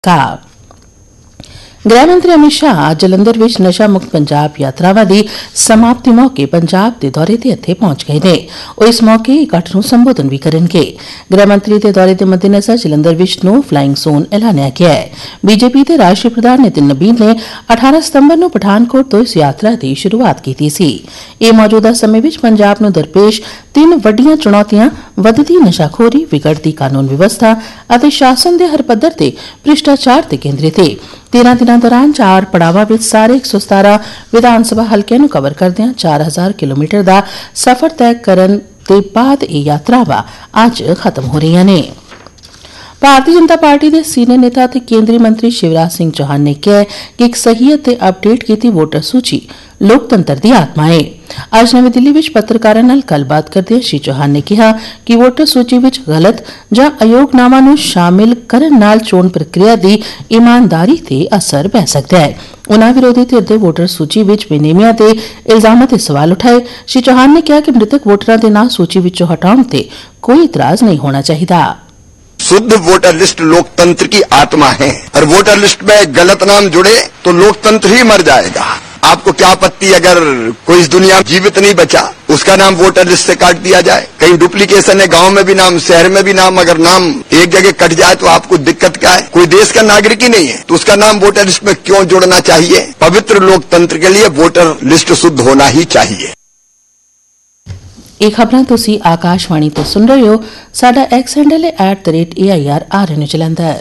का गृह मंत्री अमित शाह आज जलंधर विच नशा मुक्त पंजाब यात्रावां दी समाप्ति मौके पंजाब दे दौरे ते इत्थे पहुंच गए ने। ਉਹ ਇਸ ਮੌਕੇ ਇਕੱਠ ਨੂੰ ਸੰਬੋਧਨ ਵੀ ਕਰਨਗੇ। गृह मंत्री ਦੇ ਦੌਰੇ ਦੇ ਮੱਦੇਨਜ਼ਰ ਜਲੰਧਰ ਵਿਚ नो ਫਲਾਈਂਗ ਜ਼ੋਨ ਐਲਾਨਿਆ ਗਿਆ ਹੈ। ਬੀਜੇਪੀ ਦੇ ਰਾਸ਼ਟਰੀ ਪ੍ਰਧਾਨ ਨਿਤਿਨ ਨਬੀਨ ਨੇ 18 ਸਤੰਬਰ ਨੂੰ ਪਠਾਨਕੋਟ ਤੋਂ ਇਸ ਯਾਤਰਾ ਦੀ ਸ਼ੁਰੂਆਤ ਕੀਤੀ ਸੀ। ਇਹ ਮੌਜੂਦਾ ਸਮੇਂ ਵਿੱਚ ਪੰਜਾਬ ਨੂੰ ਦਰਪੇਸ਼ ਤਿੰਨ ਵੱਡੀਆਂ ਚੁਣੌਤੀਆਂ ਵਧਦੀ ਨਸ਼ਾਖੋਰੀ, ਵਿਗੜਦੀ ਕਾਨੂੰਨ ਵਿਵਸਥਾ ਅਤੇ ਸ਼ਾਸਨ ਦੇ ਹਰ ਪੱਧਰ ਤੇ ਭ੍ਰਿਸ਼ਟਾਚਾਰ ਤੇ ਕੇਂਦਰਿਤ ਹੈ। 13 ਦਿਨਾਂ ਦੌਰਾਨ 4 ਪੜਾਵਾਂ ਵਿੱਚ ਸਾਰੇ 117 ਵਿਧਾਨ ਸਭਾ ਹਲਕਿਆਂ ਨੂੰ ਕਵਰ ਕਰਦਿਆਂ 4000 ਕਿਲੋਮੀਟਰ ਦਾ ਸਫ਼ਰ ਤੈਅ ਕਰਨ ਦੇ ਬਾਅਦ ਇਹ ਯਾਤਰਾਵਾਂ ਅੱਜ ਖਤਮ ਹੋ ਰਹੀਆਂ ਨੇ। ਭਾਰਤੀ ਜਨਤਾ ਪਾਰਟੀ ਦੇ ਸੀਨੀਅਰ ਨੇਤਾ ਅਤੇ ਕੇਂਦਰੀ ਮੰਤਰੀ ਸ਼ਿਵਰਾਜ ਸਿੰਘ ਚੌਹਾਨ ਨੇ ਕਿਹਾ ਕਿ ਇੱਕ ਸਹੀ ਅਤੇ ਅਪਡੇਟ ਕੀਤੀ ਵੋਟਰ ਸੂਚੀ ਲੋਕਤੰਤਰ ਦੀ ਆਤਮਾ ਹੈ। ਅੱਜ ਨਵੀਂ ਦਿੱਲੀ ਵਿੱਚ ਪੱਤਰਕਾਰਾਂ ਨਾਲ ਗੱਲਬਾਤ ਕਰਦਿਆਂ ਸ਼੍ਰੀ ਚੌਹਾਨ ਨੇ ਕਿਹਾ ਕਿ ਵੋਟਰ ਸੂਚੀ ਵਿੱਚ ਗਲਤ ਜਾਂ ਅਯੋਗ ਨਾਵਾਂ ਨੂੰ ਸ਼ਾਮਿਲ ਕਰਨ ਨਾਲ ਚੋਣ ਪ੍ਰਕਿਰਿਆ ਦੀ ਇਮਾਨਦਾਰੀ ਤੇ ਅਸਰ ਪੈ ਸਕਦਾ ਹੈ। ਉਨ੍ਹਾਂ ਵਿਰੋਧੀ ਧਿਰ ਦੇ ਵੋਟਰ ਸੂਚੀ ਵਿੱਚ ਬੇਨੇਮੀਆਂ ਤੇ ਇਲਜ਼ਾਮਾਂ ਤੇ ਸਵਾਲ ਉਠਾਏ। ਸ਼੍ਰੀ ਚੌਹਾਨ ਨੇ ਕਿਹਾ ਕਿ ਮ੍ਰਿਤਕ ਵੋਟਰਾਂ ਦੇ ਨਾਂ ਸੂਚੀ ਵਿੱਚੋਂ ਹਟਾਉਣ ਤੇ ਕੋਈ ਇਤਰਾਜ਼ नहीं होना चाहिए। शुद्ध वोटर लिस्ट लोकतंत्र की आत्मा है और वोटर लिस्ट में गलत नाम जुड़े तो लोकतंत्र ही मर जाएगा। आपको क्या आपत्ति अगर कोई इस दुनिया में जीवित नहीं बचा उसका नाम वोटर लिस्ट से काट दिया जाए? कहीं डुप्लीकेशन है, गांव में भी नाम, शहर में भी नाम, अगर नाम एक जगह कट जाए तो आपको दिक्कत क्या है? कोई देश का नागरिक ही नहीं है तो उसका नाम वोटर लिस्ट में क्यों जोड़ना चाहिए? पवित्र लोकतंत्र के लिए वोटर लिस्ट शुद्ध होना ही चाहिए। ਇਹ ਖਬਰਾਂ ਤੁਸੀਂ ਆਕਾਸ਼ਵਾਣੀ ਤੋਂ ਸੁਣ ਰਹੇ ਹੋ। ਸਾਡਾ ਐਕਸ ਹੈਂਡਲ ਹੈ @AIR ਜਲੰਧਰ।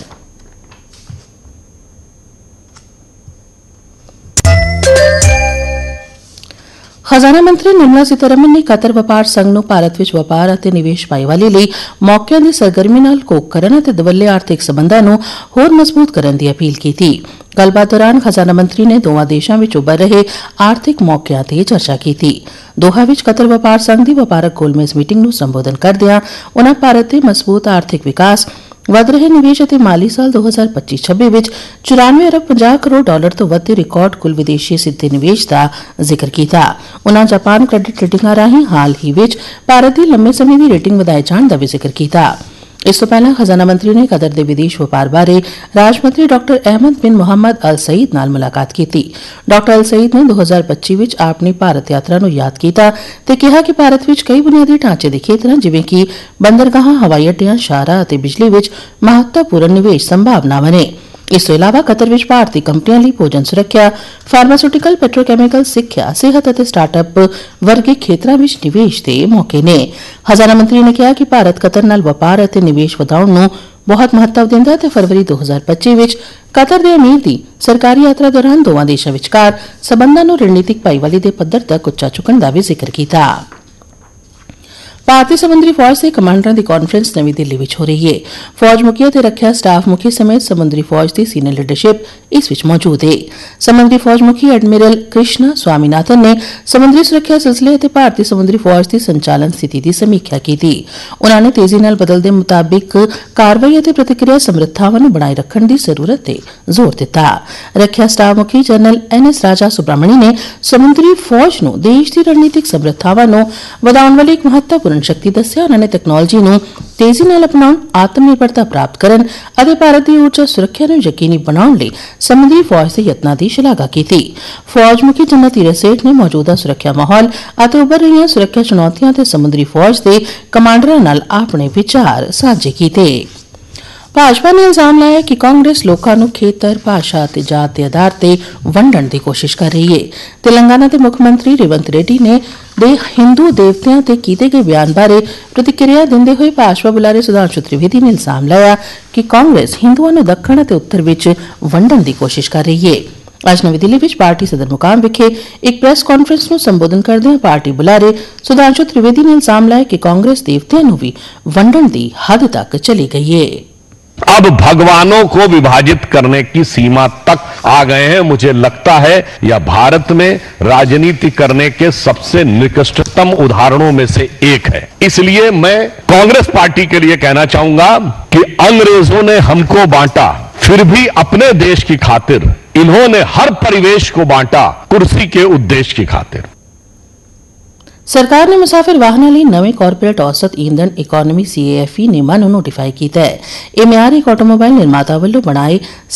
ਖਜ਼ਾਨਾ ਮੰਤਰੀ ਨਿਰਮਲਾ ਸੀਤਾਰਮਨ ਨੇ ਕਤਰ ਵਪਾਰ ਸੰਘ ਨੂੰ ਭਾਰਤ ਵਿੱਚ ਵਪਾਰ ਅਤੇ ਨਿਵੇਸ਼ ਭਾਈਵਾਲੀ ਲਈ ਮੌਕਿਆਂ ਦੀ ਸਰਗਰਮੀ ਨਾਲ ਘੋਖ ਕਰਨ ਅਤੇ ਦਵੱਲੇ ਆਰਥਿਕ ਸਬੰਧਾਂ ਨੂੰ ਹੋਰ ਮਜ਼ਬੂਤ ਕਰਨ ਦੀ ਅਪੀਲ ਕੀਤੀ। ਗੱਲਬਾਤ ਦੌਰਾਨ ਖਜ਼ਾਨਾ ਮੰਤਰੀ ਨੇ ਦੋਵਾਂ ਦੇਸ਼ਾਂ ਵਿੱਚ ਉੱਭਰ ਰਹੇ ਆਰਥਿਕ ਮੌਕਿਆਂ ਤੇ ਚਰਚਾ ਕੀਤੀ। ਦੋਹਾ ਵਿੱਚ ਕਤਰ ਵਪਾਰ ਸੰਘ ਦੀ ਵਪਾਰਕ ਗੋਲਮੇਜ਼ ਮੀਟਿੰਗ ਨੂੰ ਸੰਬੋਧਨ ਕਰਦਿਆਂ ਉਨ੍ਹਾਂ ਭਾਰਤ ਦੇ ਮਜ਼ਬੂਤ ਆਰਥਿਕ ਵਿਕਾਸ, ਵਧ ਰਹੇ ਨਿਵੇਸ਼ ਅਤੇ ਮਾਲੀ ਸਾਲ 2025-26 ਵਿੱਚ 94 ਅਰਬ 50 ਕਰੋੜ ਡਾਲਰ ਤੋਂ ਵੱਧ ਦੇ ਰਿਕਾਰਡ ਕੁੱਲ ਵਿਦੇਸ਼ੀ ਸਿੱਧੇ ਨਿਵੇਸ਼ ਦਾ ਜ਼ਿਕਰ ਕੀਤਾ। ਉਨ੍ਹਾਂ ਜਾਪਾਨ ਕ੍ਰੈਡਿਟ ਰੇਟਿੰਗਾਂ ਰਾਹੀਂ ਹਾਲ ਹੀ ਵਿੱਚ ਭਾਰਤ ਦੀ ਲੰਮੇ ਸਮੇਂ ਦੀ ਰੇਟਿੰਗ ਵਧਾਏ ਜਾਣ ਦਾ ਵੀ ਜ਼ਿਕਰ ਕੀਤਾ। ਇਸ ਤੋਂ ਪਹਿਲਾਂ ਖਜ਼ਾਨਾ ਮੰਤਰੀ ਨੇ ਕਤਰ ਦੇ ਵਿਦੇਸ਼ ਵਪਾਰ ਬਾਰੇ ਰਾਜ ਮੰਤਰੀ ਡਾਕਟਰ ਅਹਿਮਦ ਬਿਨ ਮੁਹੰਮਦ ਅਲ ਸਈਦ ਨਾਲ ਮੁਲਾਕਾਤ ਕੀਤੀ। ਡਾਕਟਰ ਅਲ ਸਈਦ ਨੇ 2025 ਵਿੱਚ ਆਪਣੀ ਭਾਰਤ ਯਾਤਰਾ ਨੂੰ ਯਾਦ ਕੀਤਾ ਤੇ ਕਿਹਾ ਕਿ ਭਾਰਤ ਵਿੱਚ ਕਈ ਬੁਨਿਆਦੀ ਢਾਂਚੇ ਦੇ ਖੇਤਰਾਂ ਜਿਵੇਂ ਕਿ ਬੰਦਰਗਾਹਾਂ, ਹਵਾਈ ਅੱਡਿਆਂ, ਸ਼ਾਹਰਾਹ ਅਤੇ ਬਿਜਲੀ ਵਿੱਚ ਮਹੱਤਵਪੂਰਨ ਨਿਵੇਸ਼ ਸੰਭਾਵਨਾਵਾਂ ਨੇ। ਇਸ ਤੋਂ ਇਲਾਵਾ ਕਤਰ ਵਿੱਚ ਭਾਰਤੀ ਕੰਪਨੀਆਂ ਲਈ ਭੋਜਨ ਸੁਰੱਖਿਆ, ਫਾਰਮਾਸਿਊਟੀਕਲ, ਪੈਟਰੋਕੈਮੀਕਲ, ਸਿੱਖਿਆ, ਸਿਹਤ ਅਤੇ ਸਟਾਰਟਅਪ ਵਰਗੇ ਖੇਤਰਾਂ ਵਿੱਚ ਨਿਵੇਸ਼ ਦੇ ਮੌਕੇ ਨੇ। ਖਜ਼ਾਨਾ ਮੰਤਰੀ ਨੇ ਕਿਹਾ ਕਿ ਭਾਰਤ ਕਤਰ ਨਾਲ ਵਪਾਰ ਅਤੇ ਨਿਵੇਸ਼ ਵਧਾਉਣ ਨੂੰ ਬਹੁਤ ਮਹੱਤਵ ਦਿੰਦਾ ਹੈ ਤੇ ਫਰਵਰੀ 2025 ਵਿੱਚ ਕਤਰ ਦੇ ਅਮੀਰ ਦੀ ਸਰਕਾਰੀ ਯਾਤਰਾ ਦੌਰਾਨ ਦੋਵਾਂ ਦੇਸ਼ਾਂ ਵਿਚਕਾਰ ਸਬੰਧਾਂ ਨੂੰ ਰਣਨੀਤਿਕ ਭਾਈਵਾਲੀ ਦੇ ਪੱਧਰ ਤੱਕ ਉੱਚਾ ਚੁੱਕਣ ਦਾ ਵੀ ਜ਼ਿਕਰ ਕੀਤਾ। ਭਾਰਤੀ ਸਮੁੰਦਰੀ ਫੌਜ ਦੇ ਕਮਾਂਡਰਾਂ ਦੀ ਕਾਨਫਰੰਸ ਨਵੀਂ ਦਿੱਲੀ ਵਿੱਚ ਹੋ ਰਹੀ ਹੈ। ਫੌਜ ਮੁਖੀ ਅਤੇ ਰੱਖਿਆ ਸਟਾਫ ਮੁਖੀ ਸਮੇਤ ਸਮੁੰਦਰੀ ਫੌਜ ਦੀ ਸੀਨੀਅਰ ਲੀਡਰਸ਼ਿਪ ਇਸ ਵਿੱਚ ਮੌਜੂਦ ਹੈ। ਸਮੁੰਦਰੀ ਫੌਜ ਮੁਖੀ ਐਡਮਿਰਲ ਕ੍ਰਿਸ਼ਨਾ ਸਵਾਮੀਨਾਥਨ ਨੇ ਸਮੁੰਦਰੀ ਸੁਰੱਖਿਆ ਸਿਲਸਿਲੇ ਅਤੇ ਭਾਰਤੀ ਸਮੁੰਦਰੀ ਫੌਜ ਦੀ ਸੰਚਾਲਨ ਸਥਿਤੀ ਦੀ ਸਮੀਖਿਆ ਕੀਤੀ। ਉਨ੍ਹਾਂ ਨੇ ਤੇਜ਼ੀ ਨਾਲ ਬਦਲਦੇ ਮੁਤਾਬਿਕ ਕਾਰਵਾਈ ਅਤੇ ਪ੍ਰਤੀਕਿਰਿਆ ਸਮਰੱਥਾਵਾਂ ਨੂੰ ਬਣਾਏ ਰੱਖਣ ਦੀ ਜ਼ਰੂਰਤ ਤੇ ਜ਼ੋਰ ਦਿੱਤਾ। ਰੱਖਿਆ ਸਟਾਫ ਮੁਖੀ ਜਨਰਲ NS ਰਾਜਾ ਸੁਬਰਾਮਣੀ ਨੇ ਸਮੁੰਦਰੀ ਫੌਜ ਨੂੰ ਦੇਸ਼ ਦੀ ਰਣਨੀਤਿਕ ਸਮਰੱਥਾਵਾਂ ਨੂੰ ਵਧਾਉਣ ਵਾਲੀ ਇੱਕ ਮਹੱਤਵਪੂਰਨ ਸ਼ਕਤੀ ਦੱਸਿਆ। ਉਨ੍ਹਾਂ ਨੇ ਤਕਨਾਲੋਜੀ ਨੂੰ ਤੇਜ਼ੀ ਨਾਲ ਅਪਣਾਉਣ, ਆਤਮ ਨਿਰਭਰਤਾ ਪ੍ਰਾਪਤ ਕਰਨ ਅਤੇ ਭਾਰਤ ਦੀ ਊਰਜਾ ਸੁਰੱਖਿਆ ਨੂੰ ਯਕੀਨੀ ਬਣਾਉਣ ਲਈ ਸਮੁੰਦਰੀ ਫੌਜ ਦੇ ਯਤਨਾਂ ਦੀ ਸ਼ਲਾਘਾ ਕੀਤੀ। ਫੌਜ ਮੁਖੀ ਜਨਰਲ ਧੀਰਜ ਸੇਠ ਨੇ ਮੌਜੂਦਾ ਸੁਰੱਖਿਆ ਮਾਹੌਲ ਅਤੇ ਉੱਭਰ ਰਹੀਆਂ ਸੁਰੱਖਿਆ ਚੁਣੌਤੀਆਂ ਤੇ ਸਮੁੰਦਰੀ ਫੌਜ ਦੇ ਕਮਾਂਡਰਾਂ ਨਾਲ ਆਪਣੇ ਵਿਚਾਰ ਸਾਂਝੇ ਕੀਤੇ। ਭਾਜਪਾ ਨੇ ਇਲਜ਼ਾਮ ਲਾਇਆ ਕਿ ਕਾਂਗਰਸ ਲੋਕਾਂ ਨੂੰ ਖੇਤਰ, ਭਾਸ਼ਾ ਅਤੇ ਜਾਤ ਦੇ ਆਧਾਰ ਤੇ ਵੰਡਣ ਦੀ ਕੋਸ਼ਿਸ਼ ਕਰ ਰਹੀ ਹੈ। ਤੇਲੰਗਾਨਾ ਦੇ ਮੁੱਖ ਮੰਤਰੀ ਰੇਵੰਤ ਰੈਡੀ ਨੇ ਹਿੰਦੂ ਦੇਵਤਿਆਂ ਤੇ ਕੀਤੇ ਗਏ ਬਿਆਨ ਬਾਰੇ ਪ੍ਰਤੀਕਿਰਿਆ ਦਿੰਦੇ ਹੋਏ ਭਾਜਪਾ ਬੁਲਾਰੇ ਸੁਧਾਂਸ਼ੂ ਤ੍ਰਿਵੇਦੀ ਨੇ ਇਲਜ਼ਾਮ ਲਾਇਆ ਕਿ ਕਾਂਗਰਸ ਹਿੰਦੂਆਂ ਨੂੰ ਦੱਖਣ ਅਤੇ ਉੱਤਰ ਵਿੱਚ ਵੰਡਣ ਦੀ ਕੋਸ਼ਿਸ਼ ਕਰ ਰਹੀ ਹੈ। ਅੱਜ ਨਵੀਂ ਦਿੱਲੀ ਵਿੱਚ ਪਾਰਟੀ ਸਦਰ ਮੁਕਾਮ ਵਿਖੇ ਇੱਕ ਪ੍ਰੈਸ ਕਾਨਫਰੰਸ ਨੂੰ ਸੰਬੋਧਨ ਕਰਦਿਆਂ ਪਾਰਟੀ ਬੁਲਾਰੇ ਸੁਧਾਂਸ਼ੂ ਤ੍ਰਿਵੇਦੀ ਨੇ ਇਲਜ਼ਾਮ ਲਾਇਆ ਕਿ ਕਾਂਗਰਸ ਦੇਵਤਿਆਂ ਨੂੰ ਵੀ ਵੰਡਣ ਦੀ ਹੱਦ ਤੱਕ ਚਲੀ ਗਈ ਹੈ। अब भगवानों को विभाजित करने की सीमा तक आ गए हैं। मुझे लगता है यह भारत में राजनीति करने के सबसे निकृष्टतम उदाहरणों में से एक है। इसलिए मैं कांग्रेस पार्टी के लिए कहना चाहूंगा कि अंग्रेजों ने हमको बांटा, फिर भी अपने देश की खातिर इन्होंने हर परिवेश को बांटा, कुर्सी के उद्देश्य की खातिर। ਸਰਕਾਰ ਨੇ ਮੁਸਾਫਿਰ ਵਾਹਨਾਂ ਲਈ ਨਵੇਂ ਕਾਰਪੋਰੇਟ ਔਸਤ ਈਂਧਨ ਇਕੋਨਮੀ CAFE ਨਿਯਮਾਂ ਨੂੰ ਨੋਟੀਫਾਈ ਕੀਤਾ ਹੈ। ਇਹ ਮਿਆਰ ਇੱਕ ਆਟੋਮੋਬਾਈਲ ਨਿਰਮਾਤਾ ਵੱਲੋਂ ਬਣਾਏ